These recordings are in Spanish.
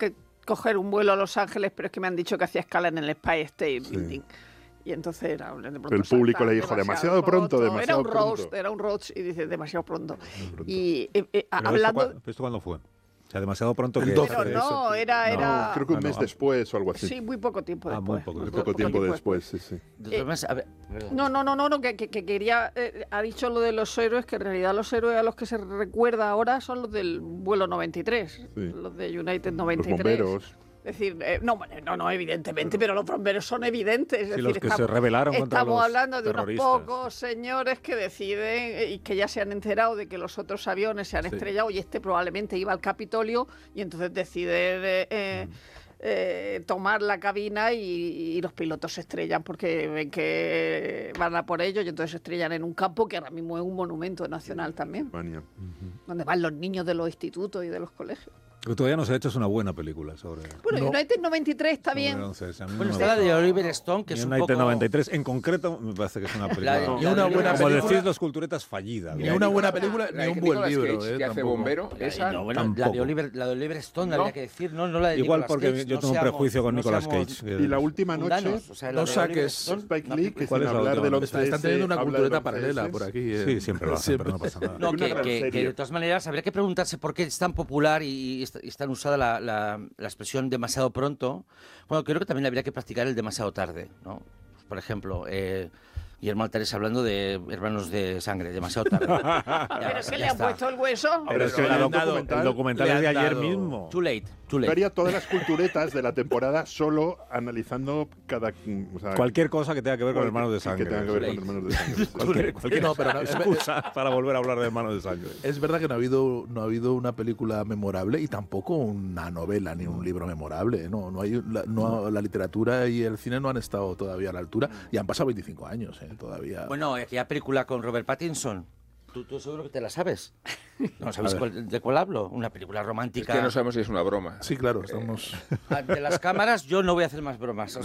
que coger un vuelo a Los Ángeles, pero es que me han dicho que hacía escala en el Empire State Building. Y entonces era de pronto el público le dijo demasiado pronto. Era un roast y dice demasiado pronto. Y hablando... ¿Esto cuándo fue? O sea, demasiado pronto que... Pero no, era... creo que un mes después o algo así. Sí, muy poco tiempo después. Muy poco tiempo después, sí. No, que quería... ha dicho lo de los héroes, que en realidad los héroes a los que se recuerda ahora son los del vuelo 93, los de United 93. Los bomberos. Es decir, no, evidentemente, pero los bomberos son evidentes. Es decir, los que se rebelaron contra los estamos hablando de unos terroristas. pocos señores que deciden y que ya se han enterado de que los otros aviones se han estrellado y este probablemente iba al Capitolio y entonces decide tomar la cabina y los pilotos se estrellan porque ven que van a por ellos y entonces se estrellan en un campo que ahora mismo es un monumento nacional también, donde van los niños de los institutos y de los colegios. Lo que todavía no se ha hecho es una buena película sobre... Bueno, United 93 está bien. Está la de Oliver Stone, que es un poco... United 93, en concreto, me parece que es una película... Ni una buena como película, decís los culturetas, fallida. Ni una buena película, ni un buen libro. Que hace bombero, esa... la de Oliver Stone, habría que decir, no la de Igual Nicolas porque Cage, yo tengo un prejuicio con Nicolas Cage. Y la última noche, no saques Spike Lee, que ¿cuál sin es la hablar última? del 11S, están teniendo una habla cultureta del paralela 11S. por aquí. Sí, siempre lo hacen, pero no pasa nada. No, que de todas maneras habría que preguntarse por qué es tan popular y es tan usada la expresión demasiado pronto. Bueno, creo que también habría que practicar el demasiado tarde, ¿no? Por ejemplo, Guillermo Altares hablando de hermanos de sangre, demasiado tarde. ¿Pero es que le han puesto el hueso? Pero es que el documental es de ayer mismo. Too late. Yo haría todas las culturetas de la temporada solo analizando cada... cualquier cosa que tenga que ver con hermanos de sangre. Que tenga que ver con hermanos de sangre. Cualquier excusa para volver a hablar de hermanos de sangre. Es verdad que no ha habido una película memorable y tampoco una novela ni un libro memorable. La literatura y el cine no han estado todavía a la altura y han pasado 25 años todavía. Bueno, aquella película con Robert Pattinson. Tú seguro que te la sabes. ¿No sabes de cuál hablo? Una película romántica. Es que no sabemos si es una broma. Sí, claro, estamos... Ante las cámaras yo no voy a hacer más bromas.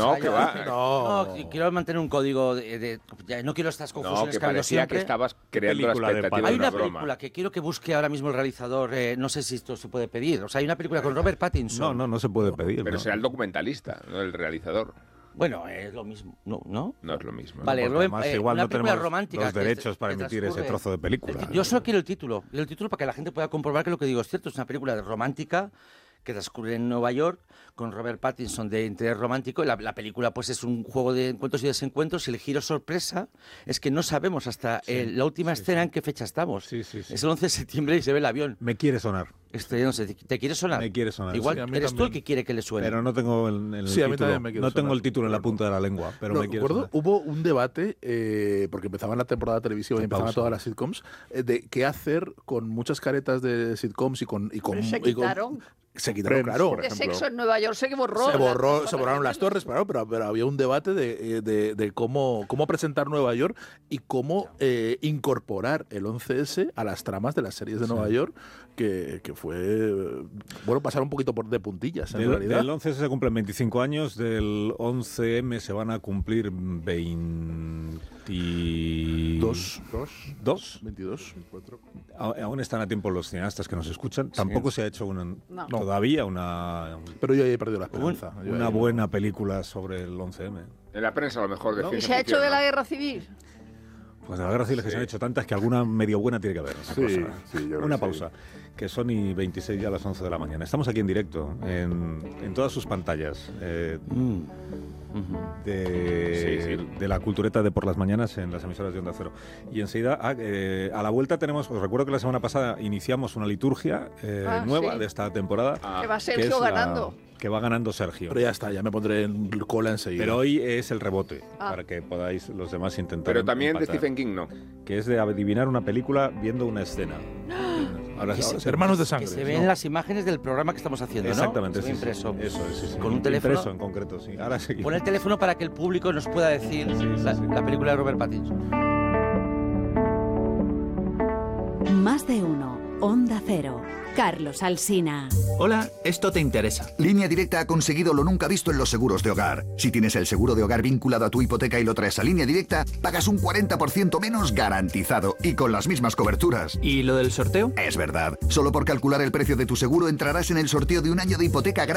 No, quiero mantener un código no quiero estas confusiones. No, que parecía que estabas creando la expectativa Hay de una una broma. película que quiero que busque ahora mismo el realizador, no sé si esto se puede pedir. O sea, hay una película con Robert Pattinson. No se puede pedir. Pero será el documentalista, no el realizador. Bueno, es lo mismo, ¿no? No es lo mismo. Vale, además, igual una no película tenemos romántica los derechos para emitir ese trozo de película. Yo solo quiero el título para que la gente pueda comprobar que lo que digo es cierto. Es una película romántica que transcurre en Nueva York con Robert Pattinson de interés romántico. La película pues es un juego de encuentros y desencuentros y el giro sorpresa es que no sabemos hasta la última escena en qué fecha estamos. Es el 11 de septiembre y se ve el avión. Me quiere sonar. ¿Te quiere sonar? Me quiere sonar. Igual sí, eres tú el que quiere que le suene. Pero no tengo el título. No tengo el título en la punta de la lengua, pero me quiere sonar. Hubo un debate, porque empezaba la temporada televisiva y empezaban todas las sitcoms, de qué hacer con muchas caretas de sitcoms y con se quitaron. Se quitaron, claro. De Sexo en Nueva York se borró. Se borraron las torres, pero había un debate de cómo presentar Nueva York y cómo incorporar el 11S a las tramas de las series de Nueva York, que fue, pasar un poquito de puntillas, en realidad. Del 11S se cumplen 25 años, del 11M se van a cumplir 22. 22. Aún están a tiempo los cineastas que nos escuchan. Tampoco se ha hecho todavía una... Pero yo ya he perdido la esperanza. Una buena película sobre el 11M. En la prensa a lo mejor de ¿Y se ha hecho de la guerra civil? Pues de la guerra civil que se han hecho tantas que alguna medio buena tiene que haber. Una pausa, que son y 26 ya a las 11 de la mañana. Estamos aquí en directo, en todas sus pantallas. De la cultureta de por las mañanas en las emisoras de Onda Cero. Y enseguida, a la vuelta tenemos, os recuerdo que la semana pasada iniciamos una liturgia nueva de esta temporada. Que va Sergio ganando. Que va ganando Sergio. Pero ya está, ya me pondré en cola enseguida. Pero hoy es el rebote, para que podáis los demás intentar. Pero también empatar. de Stephen King, ¿no? Que es de adivinar una película viendo una escena. Ahora, hermanos de sangre. Que se ven las imágenes del programa que estamos haciendo, exactamente, ¿no? Impreso. Eso es, sí. Con un teléfono. Impreso en concreto, sí. Ahora sí. Pon el teléfono para que el público nos pueda decir la película de Robert Pattinson. Más de uno. Onda Cero. Carlos Alsina. Hola, esto te interesa. Línea Directa ha conseguido lo nunca visto en los seguros de hogar. Si tienes el seguro de hogar vinculado a tu hipoteca y lo traes a Línea Directa, pagas un 40% menos garantizado y con las mismas coberturas. ¿Y lo del sorteo? Es verdad. Solo por calcular el precio de tu seguro entrarás en el sorteo de un año de hipoteca gratis.